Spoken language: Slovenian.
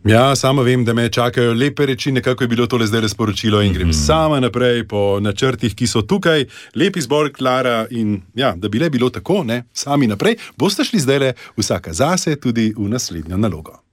Ja, sama vem, da me čakajo lepe reči, nekako je bilo tole zdaj razporočilo in grem sama naprej po načrtih, ki so tukaj. Lep izbor, Klara, in ja, da bi le bilo tako, ne, sami naprej, boste šli zdaj le vsaka zase tudi v naslednjo nalogo.